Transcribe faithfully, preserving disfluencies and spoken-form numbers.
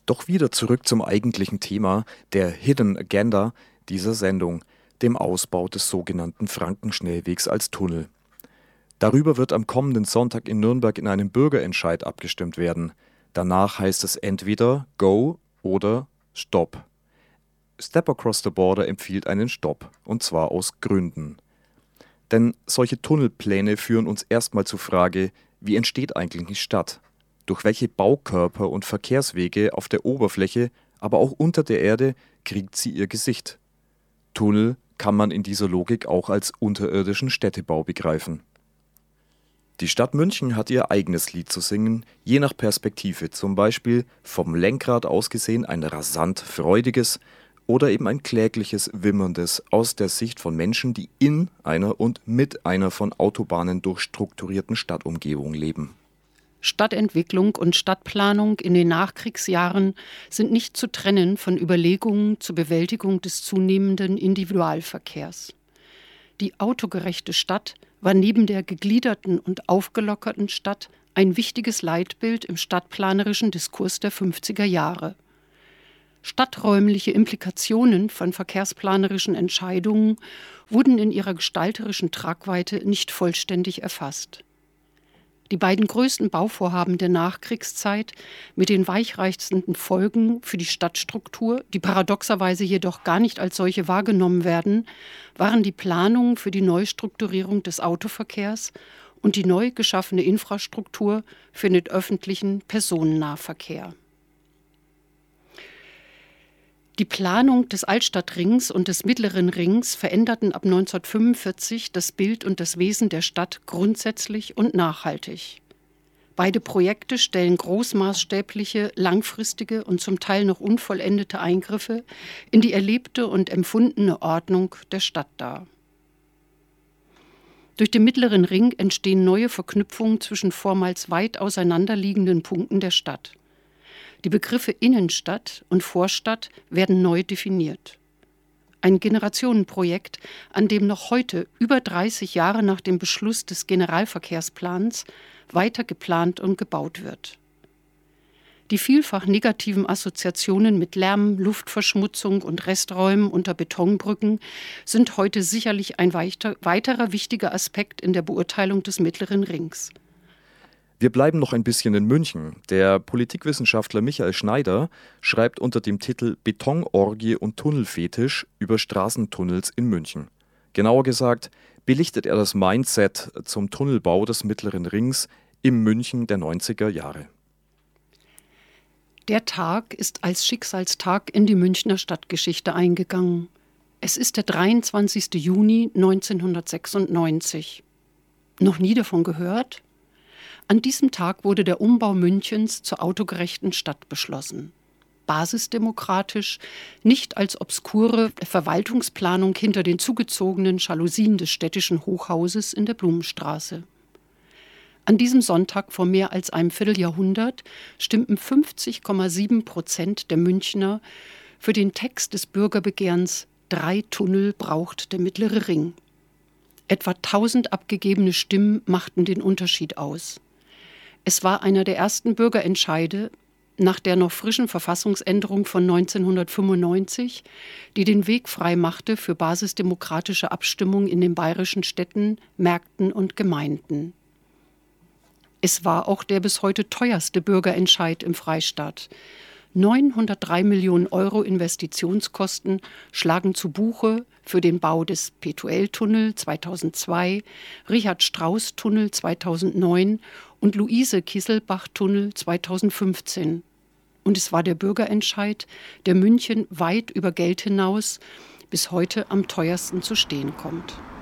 Doch wieder zurück zum eigentlichen Thema, der Hidden Agenda dieser Sendung, dem Ausbau des sogenannten Frankenschnellwegs als Tunnel. Darüber wird am kommenden Sonntag in Nürnberg in einem Bürgerentscheid abgestimmt werden. Danach heißt es entweder Go oder Stop. Step Across the Border empfiehlt einen Stopp, und zwar aus Gründen. Denn solche Tunnelpläne führen uns erstmal zur Frage, wie entsteht eigentlich eine Stadt? Durch welche Baukörper und Verkehrswege auf der Oberfläche, aber auch unter der Erde kriegt sie ihr Gesicht? Tunnel kann man in dieser Logik auch als unterirdischen Städtebau begreifen. Die Stadt München hat ihr eigenes Lied zu singen, je nach Perspektive, zum Beispiel vom Lenkrad aus gesehen ein rasant freudiges oder eben ein klägliches, wimmerndes aus der Sicht von Menschen, die in einer und mit einer von Autobahnen durchstrukturierten Stadtumgebung leben. Stadtentwicklung und Stadtplanung in den Nachkriegsjahren sind nicht zu trennen von Überlegungen zur Bewältigung des zunehmenden Individualverkehrs. Die autogerechte Stadt war neben der gegliederten und aufgelockerten Stadt ein wichtiges Leitbild im stadtplanerischen Diskurs der fünfziger Jahre. Stadträumliche Implikationen von verkehrsplanerischen Entscheidungen wurden in ihrer gestalterischen Tragweite nicht vollständig erfasst. Die beiden größten Bauvorhaben der Nachkriegszeit mit den weichreichsten Folgen für die Stadtstruktur, die paradoxerweise jedoch gar nicht als solche wahrgenommen werden, waren die Planung für die Neustrukturierung des Autoverkehrs und die neu geschaffene Infrastruktur für den öffentlichen Personennahverkehr. Die Planung des Altstadtrings und des Mittleren Rings veränderten ab neunzehnhundertfünfundvierzig das Bild und das Wesen der Stadt grundsätzlich und nachhaltig. Beide Projekte stellen großmaßstäbliche, langfristige und zum Teil noch unvollendete Eingriffe in die erlebte und empfundene Ordnung der Stadt dar. Durch den Mittleren Ring entstehen neue Verknüpfungen zwischen vormals weit auseinanderliegenden Punkten der Stadt. Die Begriffe Innenstadt und Vorstadt werden neu definiert. Ein Generationenprojekt, an dem noch heute, über dreißig Jahre nach dem Beschluss des Generalverkehrsplans, weiter geplant und gebaut wird. Die vielfach negativen Assoziationen mit Lärm, Luftverschmutzung und Resträumen unter Betonbrücken sind heute sicherlich ein weiter, weiterer wichtiger Aspekt in der Beurteilung des Mittleren Rings. Wir bleiben noch ein bisschen in München. Der Politikwissenschaftler Michael Schneider schreibt unter dem Titel Betonorgie und Tunnelfetisch über Straßentunnels in München. Genauer gesagt belichtet er das Mindset zum Tunnelbau des Mittleren Rings im München der neunziger Jahre. Der Tag ist als Schicksalstag in die Münchner Stadtgeschichte eingegangen. Es ist der dreiundzwanzigster Juni neunzehnhundertsechsundneunzig. Noch nie davon gehört? An diesem Tag wurde der Umbau Münchens zur autogerechten Stadt beschlossen. Basisdemokratisch, nicht als obskure Verwaltungsplanung hinter den zugezogenen Jalousien des städtischen Hochhauses in der Blumenstraße. An diesem Sonntag vor mehr als einem Vierteljahrhundert stimmten fünfzig Komma sieben Prozent der Münchner für den Text des Bürgerbegehrens »Drei Tunnel braucht der Mittlere Ring«. Etwa tausend abgegebene Stimmen machten den Unterschied aus. Es war einer der ersten Bürgerentscheide nach der noch frischen Verfassungsänderung von neunzehnhundertfünfundneunzig, die den Weg frei machte für basisdemokratische Abstimmung in den bayerischen Städten, Märkten und Gemeinden. Es war auch der bis heute teuerste Bürgerentscheid im Freistaat. neunhundertdrei Millionen Euro Investitionskosten schlagen zu Buche für den Bau des Petueltunnel zweitausendzwei, Richard-Strauss-Tunnel zweitausendneun und Luise-Kisselbach-Tunnel zweitausendfünfzehn. Und es war der Bürgerentscheid, der München weit über Geld hinaus bis heute am teuersten zu stehen kommt.